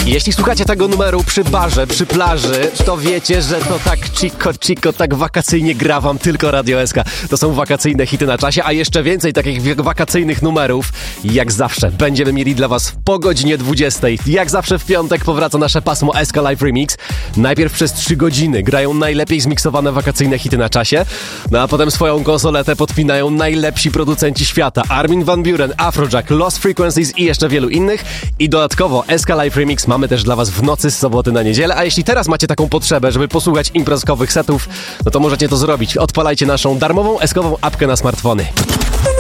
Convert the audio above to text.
Jeśli słuchacie tego numeru przy barze, przy plaży, to wiecie, że to tak chico, tak wakacyjnie gra wam tylko Radio SK. To są wakacyjne hity na czasie, a jeszcze więcej takich wakacyjnych numerów. Jak zawsze będziemy mieli dla was po godzinie 20. Jak zawsze w piątek powraca nasze pasmo SK Live Remix. Najpierw przez 3 godziny grają najlepiej zmiksowane wakacyjne hity na czasie, no a potem swoją konsoletę podpinają najlepsi producenci świata. Armin van Buuren, Afrojack, Lost Frequencies i jeszcze wielu innych. I dodatkowo SK Live Remix mamy też dla was w nocy z soboty na niedzielę, a jeśli teraz macie taką potrzebę, żeby posłuchać imprezkowych setów, no to możecie to zrobić. Odpalajcie naszą darmową SK-ową apkę na smartfony.